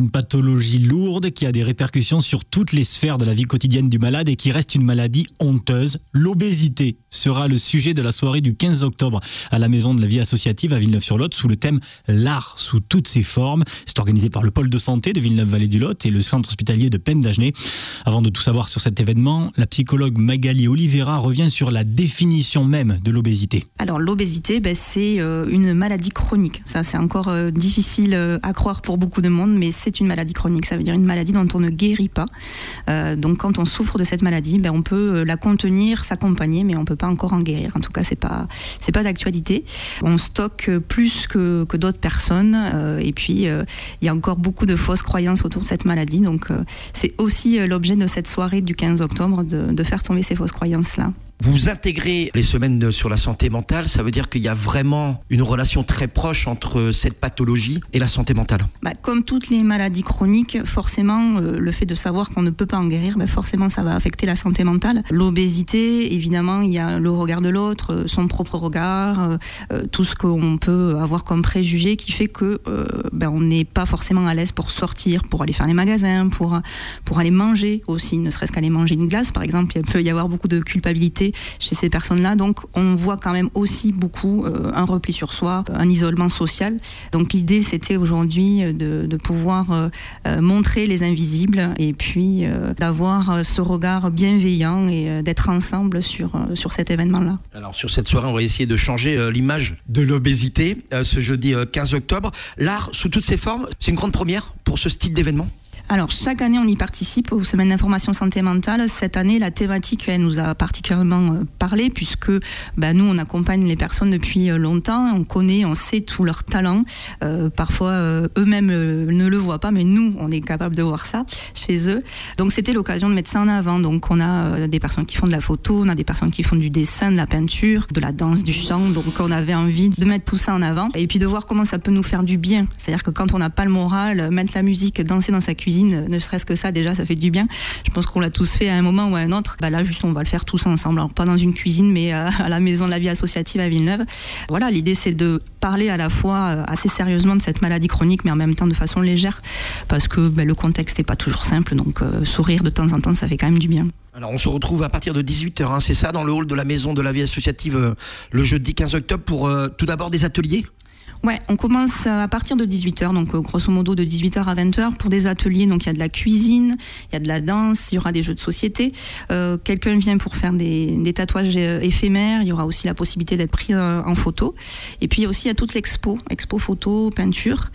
une pathologie lourde qui a des répercussions sur toutes les sphères de la vie quotidienne du malade et qui reste une maladie honteuse. L'obésité sera le sujet de la soirée du 15 octobre à la Maison de la Vie Associative à Villeneuve-sur-Lot sous le thème « L'art sous toutes ses formes ». C'est organisé par le pôle de santé de Villeneuve-Vallée-du-Lot et le centre hospitalier de Penn d'Agenais. Avant de tout savoir sur cet événement, la psychologue Magali Oliveira revient sur la définition même de l'obésité. Alors l'obésité, c'est une maladie chronique. Ça, c'est encore difficile à croire pour beaucoup de monde, mais c'est une maladie chronique. Ça veut dire une maladie dont on ne guérit pas. Donc quand on souffre de cette maladie, on peut la contenir, s'accompagner, mais on ne peut pas encore en guérir. En tout cas, c'est pas d'actualité. On stocke plus que d'autres personnes. Et puis, il y a encore beaucoup de fausses croyances autour de cette maladie. Donc, c'est aussi l'objet de cette soirée du 15 octobre de faire tomber ces fausses croyances-là. Vous intégrez les semaines sur la santé mentale, ça veut dire qu'il y a vraiment une relation très proche entre cette pathologie et la santé mentale. Comme toutes les maladies chroniques, forcément, le fait de savoir qu'on ne peut pas en guérir, forcément ça va affecter la santé mentale. L'obésité, évidemment, il y a le regard de l'autre, son propre regard, tout ce qu'on peut avoir comme préjugé qui fait que on n'est pas forcément à l'aise pour sortir, pour aller faire les magasins, pour aller manger aussi, ne serait-ce qu'aller manger une glace par exemple. Il peut y avoir beaucoup de culpabilité chez ces personnes-là, donc on voit quand même aussi beaucoup un repli sur soi, un isolement social. Donc l'idée c'était aujourd'hui de pouvoir montrer les invisibles et puis d'avoir ce regard bienveillant et d'être ensemble sur cet événement-là. Alors sur cette soirée, on va essayer de changer l'image de l'obésité ce jeudi 15 octobre. L'art sous toutes ses formes, c'est une grande première pour ce style d'événement ? Alors, chaque année, on y participe aux semaines d'information santé mentale. Cette année, la thématique, elle nous a particulièrement parlé puisque nous, on accompagne les personnes depuis longtemps. On connaît, on sait tous leurs talents. Parfois, eux-mêmes ne le voient pas, mais nous, on est capable de voir ça chez eux. Donc, c'était l'occasion de mettre ça en avant. Donc, on a des personnes qui font de la photo, on a des personnes qui font du dessin, de la peinture, de la danse, du chant. Donc, on avait envie de mettre tout ça en avant et puis de voir comment ça peut nous faire du bien. C'est-à-dire que quand on n'a pas le moral, mettre la musique, danser dans sa cuisine, ne serait-ce que ça, déjà, ça fait du bien. Je pense qu'on l'a tous fait à un moment ou à un autre. Là, juste, on va le faire tous ensemble. Alors, pas dans une cuisine, mais à la Maison de la Vie Associative à Villeneuve. Voilà, l'idée, c'est de parler à la fois assez sérieusement de cette maladie chronique, mais en même temps de façon légère, parce que le contexte n'est pas toujours simple. Donc, sourire de temps en temps, ça fait quand même du bien. Alors, on se retrouve à partir de 18h, c'est ça, dans le hall de la Maison de la Vie Associative le jeudi 15 octobre pour tout d'abord des ateliers ? Ouais, on commence à partir de 18h, donc grosso modo de 18h à 20h pour des ateliers. Donc il y a de la cuisine, il y a de la danse, il y aura des jeux de société. Quelqu'un vient pour faire des tatouages éphémères. Il y aura aussi la possibilité d'être pris en photo. Et puis aussi il y a toute l'expo photo, peinture.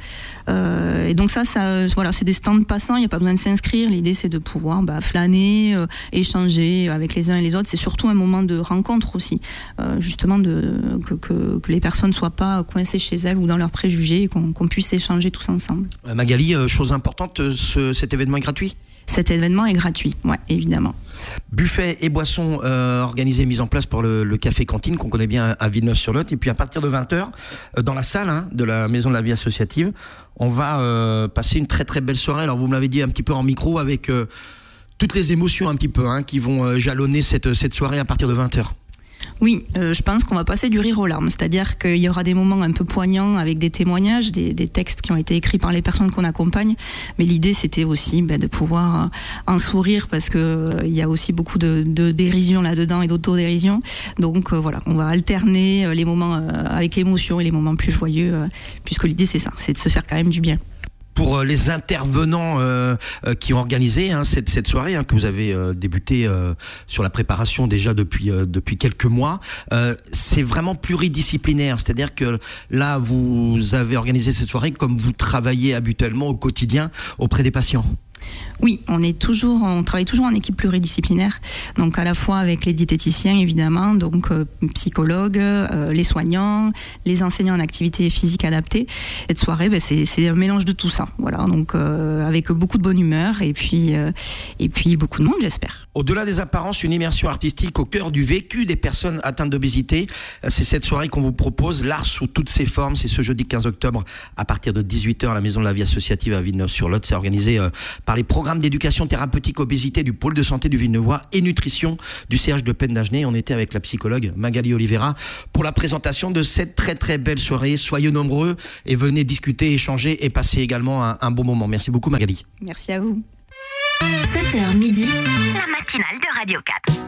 Et donc ça voilà, c'est des stands passants. Il n'y a pas besoin de s'inscrire. L'idée c'est de pouvoir flâner, échanger avec les uns et les autres. C'est surtout un moment de rencontre aussi, justement que les personnes ne soient pas coincées chez elles ou dans leurs préjugés et qu'on puisse échanger tous ensemble. Magali, chose importante, cet événement est gratuit ? Cet événement est gratuit, ouais, évidemment. Buffet et boissons organisés et mis en place par le Café Cantine qu'on connaît bien à Villeneuve-sur-Lot. Et puis à partir de 20h, dans la salle de la Maison de la Vie Associative, on va passer une très très belle soirée. Alors vous me l'avez dit un petit peu en micro avec toutes les émotions un petit peu qui vont jalonner cette soirée à partir de 20h. Oui, je pense qu'on va passer du rire aux larmes, c'est-à-dire qu'il y aura des moments un peu poignants avec des témoignages, des textes qui ont été écrits par les personnes qu'on accompagne, mais l'idée c'était aussi de pouvoir en sourire parce que il y a aussi beaucoup de dérision là-dedans et d'autodérision, donc voilà, on va alterner les moments avec émotion et les moments plus joyeux, puisque l'idée c'est ça, c'est de se faire quand même du bien. Pour les intervenants qui ont organisé cette soirée que vous avez débuté sur la préparation déjà depuis quelques mois, c'est vraiment pluridisciplinaire, c'est-à-dire que là vous avez organisé cette soirée comme vous travaillez habituellement au quotidien auprès des patients. Oui, on travaille toujours en équipe pluridisciplinaire, donc à la fois avec les diététiciens évidemment, donc psychologues, les soignants, les enseignants en activité physique adaptée. Cette soirée, c'est un mélange de tout ça, voilà, donc avec beaucoup de bonne humeur et puis beaucoup de monde, j'espère. Au-delà des apparences, une immersion artistique au cœur du vécu des personnes atteintes d'obésité. C'est cette soirée qu'on vous propose, l'art sous toutes ses formes. C'est ce jeudi 15 octobre à partir de 18h à la Maison de la Vie Associative à Villeneuve-sur-Lot. C'est organisé par les programmes programme d'éducation thérapeutique obésité du pôle de santé du Villeneuvois et nutrition du CH de Penn d'Agenais. On était avec la psychologue Magali Oliveira pour la présentation de cette très très belle soirée. Soyez nombreux et venez discuter, échanger et passer également un bon moment. Merci beaucoup Magali. Merci à vous. 7h midi, la matinale de Radio 4.